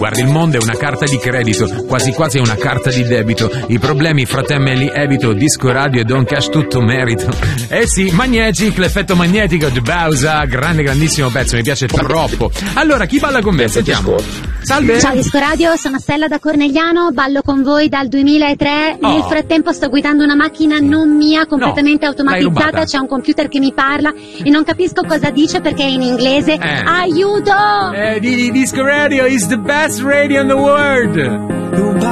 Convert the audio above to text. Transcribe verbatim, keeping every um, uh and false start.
Guardi, il mondo è una carta di credito, quasi quasi è una carta di debito. I problemi fra te me li evito, disco radio e Don Cash tutto merito. Eh sì, Magnetic, l'effetto magnetico di Bausa, grande grandissimo pezzo, mi piace troppo. Allora, chi balla con me? Sentiamo. Salve. Ciao Disco Radio, sono Stella da Cornegliano, ballo con voi dal duemilatré. Oh. Nel frattempo sto guidando una macchina non mia, completamente No, automatizzata, c'è un computer che mi parla e non capisco cosa dice perché è in inglese. Eh. Aiuto! Eh, di, di Disco Radio is the best radio in the world.